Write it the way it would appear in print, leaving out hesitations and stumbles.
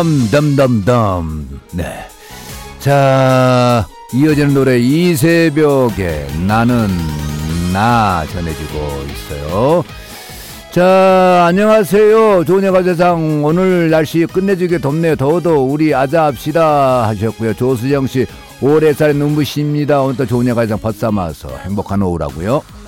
덤덤덤. 네. 자, 이어지는 노래 이새벽에 나는 나 전해지고 있어요. 자, 안녕하세요. 좋은여가 세상. 오늘 날씨 끝내주게 덥네요. 더워도 우리 아자합시다 하셨고요. 조수정씨, 5월에 살에 눈부십니다. 오늘도 좋은여가 세상 벗삼아서 행복한 오후라고요.